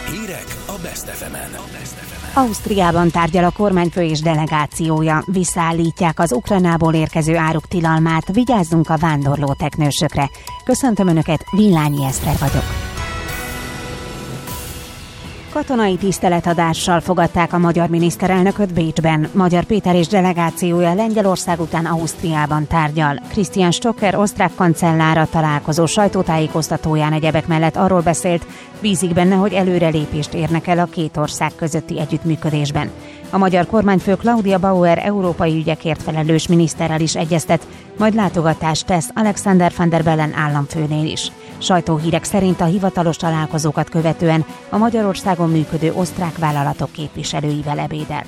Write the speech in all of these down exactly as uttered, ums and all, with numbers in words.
Hírek a Best ef emen. Ausztriában tárgyal a kormányfő és delegációja. Visszaállítják az Ukrajnából érkező áruk tilalmát. Vigyázzunk a vándorló teknősökre. Köszöntöm Önöket, Villányi Eszter vagyok. Katonai tiszteletadással fogadták a magyar miniszterelnököt Bécsben. Magyar Péter és delegációja Lengyelország után Ausztriában tárgyal. Christian Stocker osztrák kancellár a találkozó sajtótájékoztatóján egyebek mellett arról beszélt, bízik benne, hogy előrelépést érnek el a két ország közötti együttműködésben. A magyar kormányfő Claudia Bauer európai ügyekért felelős miniszterrel is egyeztet, majd látogatást tesz Alexander van der Bellen államfőnél is. Sajtóhírek szerint a hivatalos találkozókat követően a Magyarországon működő osztrák vállalatok képviselőivel ebédel.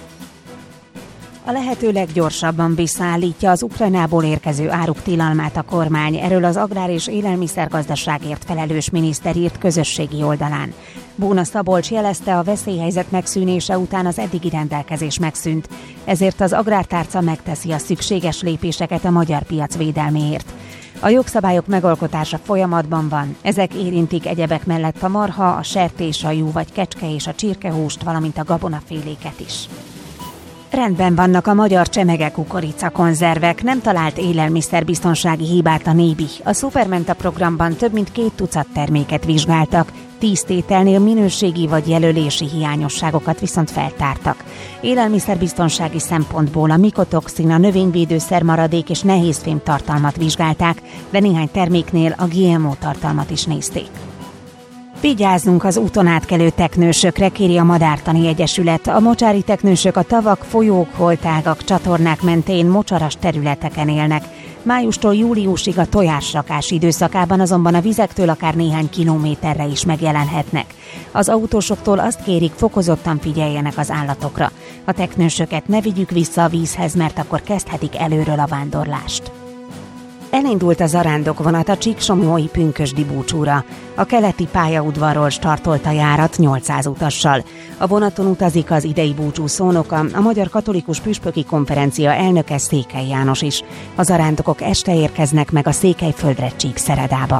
A lehető leggyorsabban visszaállítja az Ukrajnából érkező áruk tilalmát a kormány, erről az Agrár- és Élelmiszergazdaságért felelős miniszter írt közösségi oldalán. Bóna Szabolcs jelezte, a veszélyhelyzet megszűnése után az eddigi rendelkezés megszűnt, ezért az agrártárca megteszi a szükséges lépéseket a magyar piac védelméért. A jogszabályok megalkotása folyamatban van, ezek érintik egyebek mellett a marha, a sertés, a jú vagy kecske és a csirkehúst, valamint a gabonaféléket is. Rendben vannak a magyar csemege kukorica konzervek, nem talált élelmiszerbiztonsági hibát a Nébi. A Supermenta programban több mint két tucat terméket vizsgáltak, tíz tételnél minőségi vagy jelölési hiányosságokat viszont feltártak. Élelmiszerbiztonsági szempontból a mikotoxin, a növényvédőszer maradék és nehézfém tartalmat vizsgálták, de néhány terméknél a gé em o tartalmat is nézték. Vigyázzunk az úton átkelő teknősökre, kéri a Madártani Egyesület. A mocsári teknősök a tavak, folyók, holtágak, csatornák mentén mocsaras területeken élnek. Májustól júliusig a tojásrakás időszakában azonban a vizektől akár néhány kilométerre is megjelenhetnek. Az autósoktól azt kérik, fokozottan figyeljenek az állatokra. A teknősöket ne vigyük vissza a vízhez, mert akkor kezdhetik előről a vándorlást. Elindult a zarándokvonat a csíksomlyói pünkösdi búcsúra. A keleti pályaudvarról startolt a járat nyolcszáz utassal. A vonaton utazik az idei búcsú szónoka, a Magyar Katolikus Püspöki Konferencia elnöke Székely János is. A zarándokok este érkeznek meg a Székelyföldre Csíkszeredába.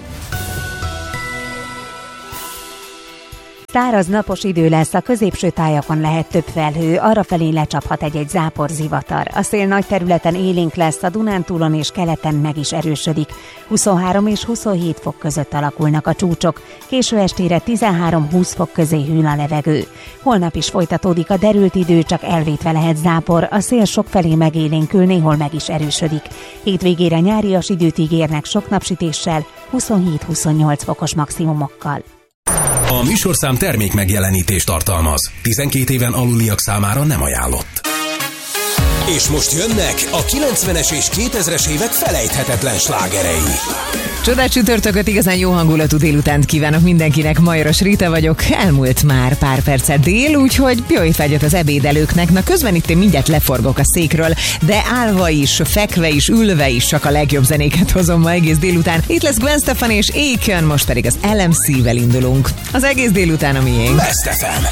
Száraz napos idő lesz, a középső tájakon lehet több felhő, arrafelé lecsaphat egy-egy zápor zivatar. A szél nagy területen élénk lesz, a Dunántúlon és keleten meg is erősödik. huszonhárom és huszonhét fok között alakulnak a csúcsok, késő estére tizenhárom-húsz fok közé hűl a levegő. Holnap is folytatódik a derült idő, csak elvétve lehet zápor, a szél sokfelé megélénkül, néhol meg is erősödik. Hétvégére nyárias időt ígérnek sok napsütéssel, huszonhét-huszonnyolc fokos maximumokkal. A műsorszám termék megjelenítést tartalmaz. tizenkét éven aluliak számára nem ajánlott. És most jönnek a kilencvenes és kétezres évek felejthetetlen slágerei. Csodás csütörtököt, igazán jó hangulatú délutánt kívánok mindenkinek. Majoros Rita vagyok, elmúlt már pár percet dél, úgyhogy jó étvágyat az ebédelőknek. Na közben itt én mindjárt leforgok a székről, de állva is, fekve is, ülve is csak a legjobb zenéket hozom ma egész délután. Itt lesz Gwen Stefani és Aiken, most pedig az el em cé-vel indulunk. Az egész délután a miénk. Best ef em.